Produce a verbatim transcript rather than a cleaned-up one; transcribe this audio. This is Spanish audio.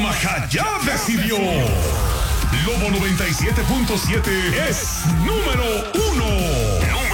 Baja ya decidió. Lobo noventa y siete punto siete es número uno.